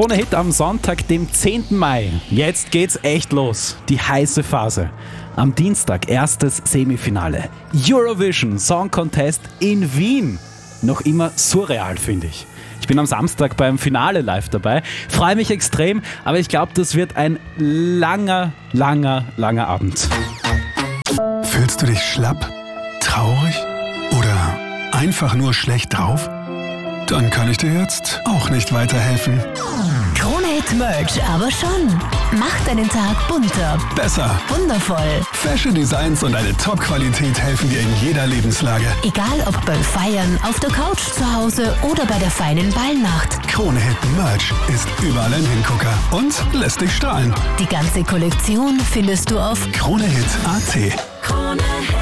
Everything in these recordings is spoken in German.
Krone Hit am Sonntag, dem 10. Mai. Jetzt geht's echt los. Die heiße Phase. Am Dienstag erstes Semifinale. Eurovision Song Contest in Wien. Noch immer surreal, finde ich. Ich bin am Samstag beim Finale live dabei. Freue mich extrem, aber ich glaube, das wird ein langer Abend. Fühlst du dich schlapp, traurig oder einfach nur schlecht drauf? Dann kann ich dir jetzt auch nicht weiterhelfen. Krone Hit Merch aber schon. Macht deinen Tag bunter, Besser. wundervoll. Fashion Designs und eine Top-Qualität helfen dir in jeder Lebenslage. Egal ob beim Feiern, auf der Couch zu Hause oder bei der feinen Ballnacht. Krone Hit Merch ist überall ein Hingucker und lässt dich strahlen. Die ganze Kollektion findest du auf KroneHit.at. Krone Hit.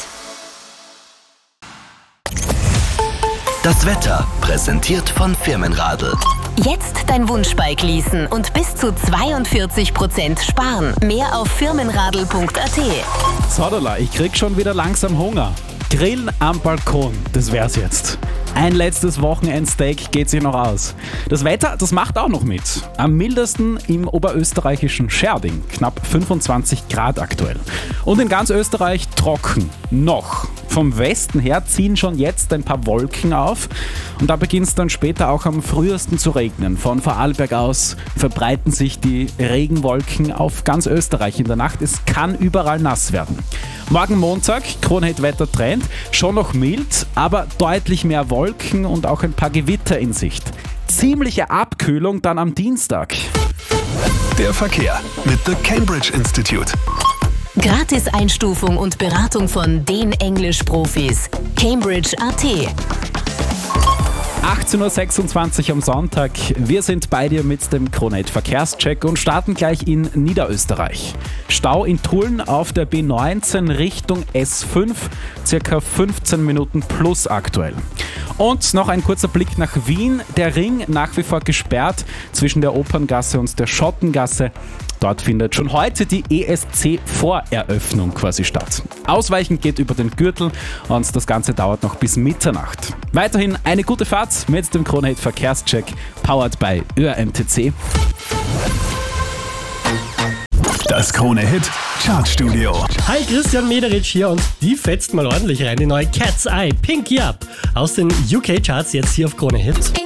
Das Wetter präsentiert von Firmenradl. Jetzt dein Wunschbike leasen und bis zu 42% sparen. Mehr auf firmenradl.at. Sodala, ich krieg schon wieder langsam Hunger. Grillen am Balkon, das wär's jetzt. Ein letztes Wochenendsteak geht sich noch aus. Das Wetter, das macht auch noch mit. Am mildesten im oberösterreichischen Scherding, knapp 25 Grad aktuell. Und in ganz Österreich trocken, noch. Vom Westen her ziehen schon jetzt ein paar Wolken auf und da beginnt es dann später auch am frühesten zu regnen. Von Vorarlberg aus verbreiten sich die Regenwolken auf ganz Österreich in der Nacht. Es kann überall nass werden. Morgen Montag, Krone Hit Wetter Trend, schon noch mild, aber deutlich mehr Wolken und auch ein paar Gewitter in Sicht. Ziemliche Abkühlung dann am Dienstag. Der Verkehr mit The Cambridge Institute. Gratis-Einstufung und Beratung von den Englisch-Profis. Cambridge.at. 18.26 Uhr am Sonntag. Wir sind bei dir mit dem Krone Hit Verkehrscheck und starten gleich in Niederösterreich. Stau in Tulln auf der B19 Richtung S5, circa 15 Minuten plus aktuell. Und noch ein kurzer Blick nach Wien. Der Ring nach wie vor gesperrt zwischen der Operngasse und der Schottengasse. Dort findet schon heute die ESC-Voreröffnung quasi statt. Ausweichen geht über den Gürtel und das Ganze dauert noch bis Mitternacht. Weiterhin eine gute Fahrt mit dem Krone Hit Verkehrscheck, powered by ÖRMTC. Das Krone Hit Chartstudio. Hi, Christian Mederitsch hier und die fetzt mal ordentlich rein. Die neue Cat's Eye, Pinky Up aus den UK-Charts jetzt hier auf Krone Hit.